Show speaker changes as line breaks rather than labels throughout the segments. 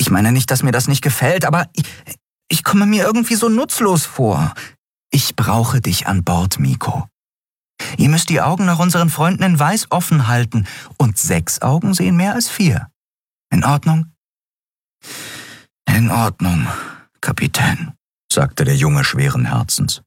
Ich meine nicht, dass mir das nicht gefällt, aber ich komme mir irgendwie so nutzlos vor. Ich brauche dich an Bord, Miko. Ihr müsst die Augen nach unseren Freunden in Weiß offen halten und 6 Augen sehen mehr als 4. In Ordnung? In Ordnung, Kapitän, sagte der Junge schweren Herzens.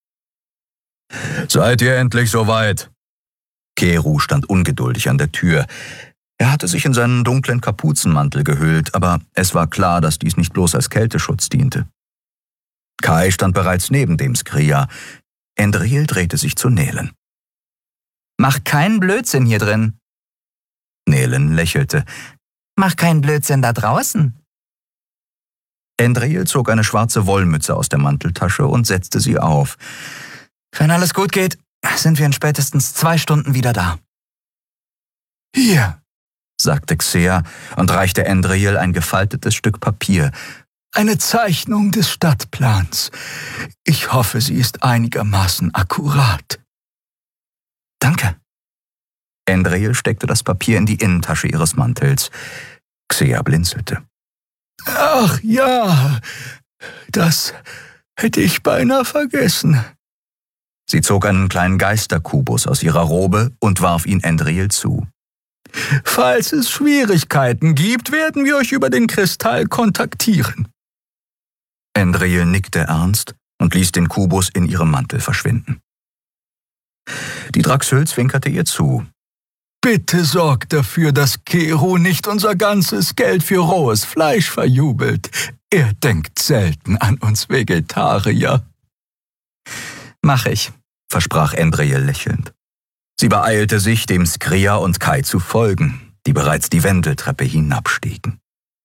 Seid ihr endlich soweit?
Keru stand ungeduldig an der Tür. Er hatte sich in seinen dunklen Kapuzenmantel gehüllt, aber es war klar, dass dies nicht bloß als Kälteschutz diente. Kai stand bereits neben dem Skria. Endril drehte sich zu Nelen. »Mach keinen Blödsinn hier drin.« Nelen lächelte. »Mach keinen Blödsinn da draußen.« Endril zog eine schwarze Wollmütze aus der Manteltasche und setzte sie auf. »Wenn alles gut geht, sind wir in spätestens 2 Stunden wieder da.«
»Hier«,
sagte Xea und reichte Endril ein gefaltetes Stück Papier.
»Eine Zeichnung des Stadtplans. Ich hoffe, sie ist einigermaßen akkurat.«
»Danke.« Endril steckte das Papier in die Innentasche ihres Mantels. Xea blinzelte.
»Ach ja, das hätte ich beinahe vergessen.«
Sie zog einen kleinen Geisterkubus aus ihrer Robe und warf ihn Endril zu.
»Falls es Schwierigkeiten gibt, werden wir euch über den Kristall kontaktieren.«
Endril nickte ernst und ließ den Kubus in ihrem Mantel verschwinden. Die Draxöl zwinkerte ihr zu.
»Bitte sorgt dafür, dass Keru nicht unser ganzes Geld für rohes Fleisch verjubelt. Er denkt selten an uns Vegetarier.«
»Mach ich«, versprach Endril lächelnd. Sie beeilte sich, dem Skria und Kai zu folgen, die bereits die Wendeltreppe hinabstiegen.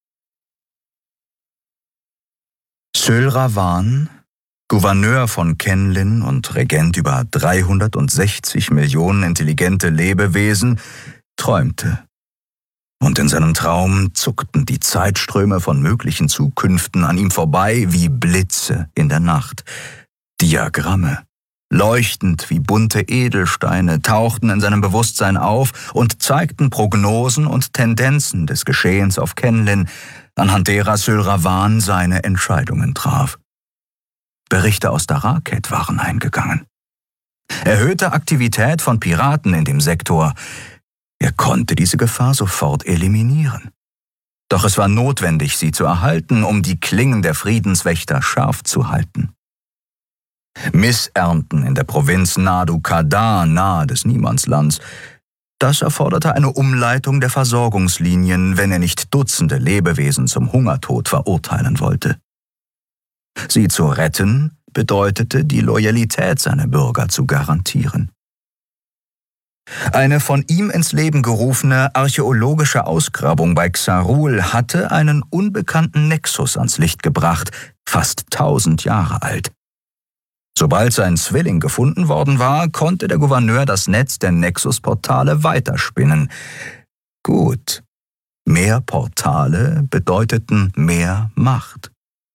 Syl Ravan, Gouverneur von Kenlin und Regent über 360 Millionen intelligente Lebewesen, träumte. Und in seinem Traum zuckten die Zeitströme von möglichen Zukünften an ihm vorbei wie Blitze in der Nacht. Diagramme, leuchtend wie bunte Edelsteine, tauchten in seinem Bewusstsein auf und zeigten Prognosen und Tendenzen des Geschehens auf Kenlin, anhand derer Syl Ravan seine Entscheidungen traf. Berichte aus Daraket waren eingegangen. Erhöhte Aktivität von Piraten in dem Sektor. Er konnte diese Gefahr sofort eliminieren. Doch es war notwendig, sie zu erhalten, um die Klingen der Friedenswächter scharf zu halten. Missernten in der Provinz Nadu Kadar nahe des Niemandslands. Das erforderte eine Umleitung der Versorgungslinien, wenn er nicht Dutzende Lebewesen zum Hungertod verurteilen wollte. Sie zu retten bedeutete, die Loyalität seiner Bürger zu garantieren. Eine von ihm ins Leben gerufene archäologische Ausgrabung bei Xarul hatte einen unbekannten Nexus ans Licht gebracht, fast 1000 Jahre alt. Sobald sein Zwilling gefunden worden war, konnte der Gouverneur das Netz der Nexus-Portale weiterspinnen. Gut, mehr Portale bedeuteten mehr Macht.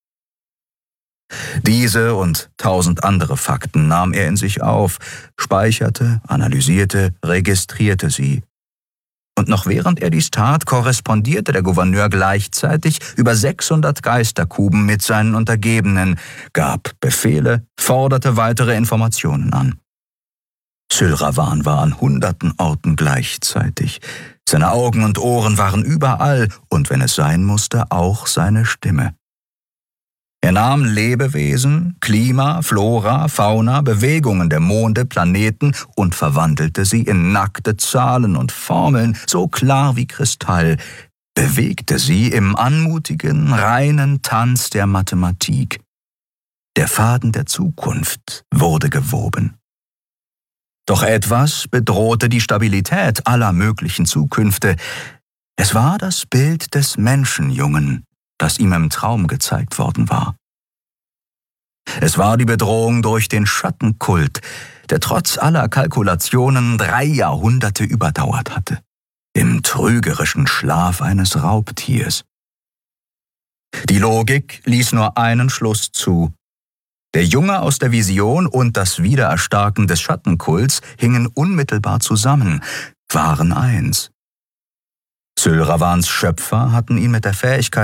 Diese und 1000 andere Fakten nahm er in sich auf, speicherte, analysierte, registrierte sie. Und noch während er dies tat, korrespondierte der Gouverneur gleichzeitig über 600 Geisterkuben mit seinen Untergebenen, gab Befehle, forderte weitere Informationen an. Syl Ravan war an hunderten Orten gleichzeitig. Seine Augen und Ohren waren überall und, wenn es sein musste, auch seine Stimme. Er nahm Lebewesen, Klima, Flora, Fauna, Bewegungen der Monde, Planeten und verwandelte sie in nackte Zahlen und Formeln, so klar wie Kristall, bewegte sie im anmutigen, reinen Tanz der Mathematik. Der Faden der Zukunft wurde gewoben. Doch etwas bedrohte die Stabilität aller möglichen Zukünfte. Es war das Bild des Menschenjungen, das ihm im Traum gezeigt worden war. Es war die Bedrohung durch den Schattenkult, der trotz aller Kalkulationen 3 Jahrhunderte überdauert hatte, im trügerischen Schlaf eines Raubtiers. Die Logik ließ nur einen Schluss zu. Der Junge aus der Vision und das Wiedererstarken des Schattenkults hingen unmittelbar zusammen, waren eins. Syl Ravans Schöpfer hatten ihn mit der Fähigkeit